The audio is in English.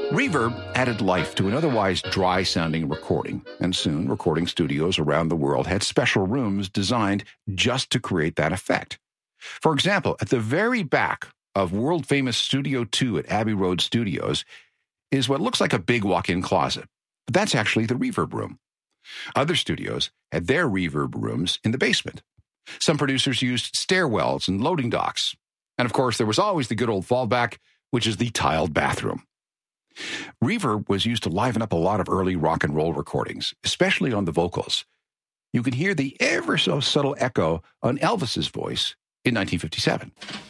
Reverb added life to an otherwise dry-sounding recording, and soon recording studios around the world had special rooms designed just to create that effect. For example, at the very back of world-famous Studio 2 at Abbey Road Studios is what looks like a big walk-in closet, but that's actually the reverb room. Other studios had their reverb rooms in the basement. Some producers used stairwells and loading docks. And of course, there was always the good old fallback, which is the tiled bathroom. Reverb was used to liven up a lot of early rock and roll recordings, especially on the vocals. You can hear the ever so subtle echo on Elvis's voice in 1957.